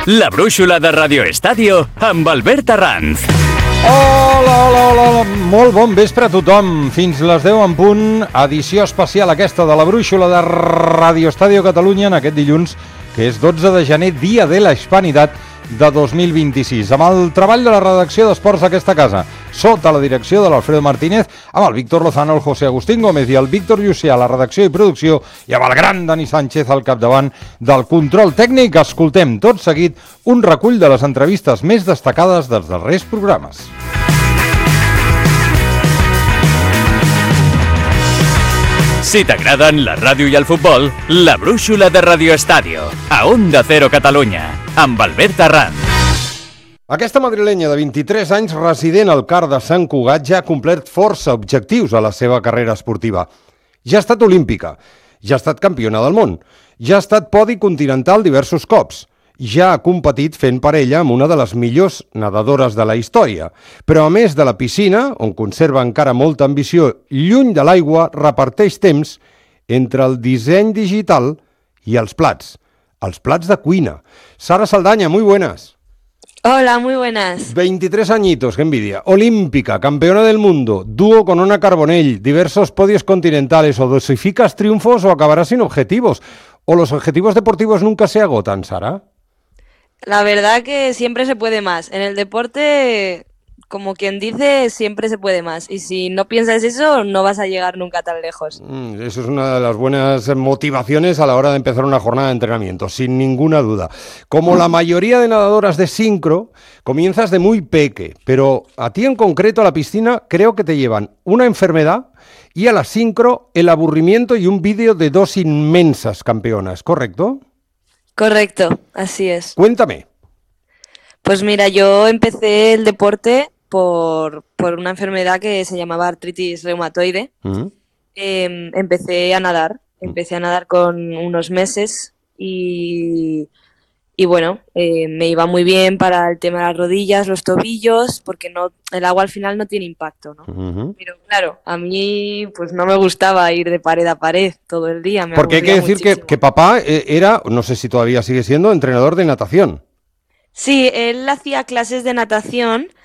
La brúixola de Radio Estadio amb Albert Arranz. Hola. Molt bon vespre a tothom. Fins les 10 en punt, edició especial aquesta de la brúixola de Radio Estadio Catalunya en aquest dilluns, que és 12 de gener, dia de la Hispanidad de 2026. Amb el treball de la redacció d'Esports d'aquesta casa, sota la direcció de l'Alfredo Martínez, amb el Víctor Lozano, el José Agustín Gómez i el Víctor Llucià a la redacció i producció, i amb el gran Dani Sánchez al capdavant del control tècnic. Escoltem tot seguit un recull de les entrevistes més destacades dels darrers programes. Si t'agraden la ràdio i el futbol, la brúixola de Radio Estadio, a Onda Cero Catalunya, amb Albert Arranz. Aquesta madrilenya de 23 anys, resident al CAR de Sant Cugat, ja ha complert força objectius a la seva carrera esportiva. Ja ha estat olímpica, ja ha estat campiona del món, ja ha estat podi continental diversos cops, ja ha competit fent parella amb una de les millors nedadores de la història. Però a més de la piscina, on conserva encara molta ambició, lluny de l'aigua, reparteix temps entre el disseny digital i els plats de cuina. Sara Saldaña, muy buenas. Hola, muy buenas. 23 añitos, qué envidia. Olímpica, campeona del mundo, dúo con Ona Carbonell, diversos podios continentales. ¿O dosificas triunfos o acabarás sin objetivos? ¿O los objetivos deportivos nunca se agotan, Sara? La verdad que siempre se puede más. En el deporte, como quien dice, siempre se puede más. Y si no piensas eso, no vas a llegar nunca tan lejos. Eso es una de las buenas motivaciones a la hora de empezar una jornada de entrenamiento, sin ninguna duda. Como la mayoría de nadadoras de sincro, comienzas de muy peque, pero a ti en concreto a la piscina creo que te llevan una enfermedad y a la sincro el aburrimiento y un vídeo de dos inmensas campeonas, ¿correcto? Correcto, así es. Cuéntame. Pues mira, yo empecé el deporte por una enfermedad que se llamaba artritis reumatoide. Empecé a nadar con unos meses y bueno, me iba muy bien para el tema de las rodillas, los tobillos, porque el agua al final no tiene impacto, ¿no? Pero claro, a mí pues no me gustaba ir de pared a pared todo el día. Porque hay que decir que papá era, no sé si todavía sigue siendo, entrenador de natación. Sí, él hacía clases de natación